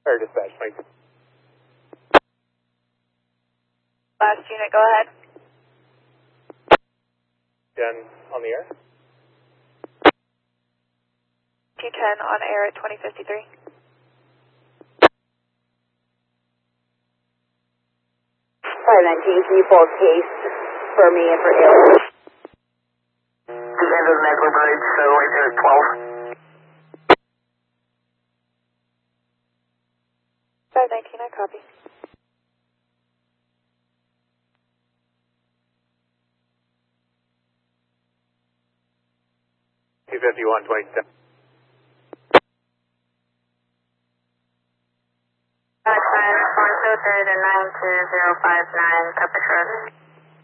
Air dispatch, thanks. Last unit, go ahead. Jen on the air. 210 on air at 2053. 519, can you pull a case for me and for Dale? Descend to the medical bridge, so right there at 12. 519, I copy. $251, 27. Time 123 to 92059, Pepper Shred.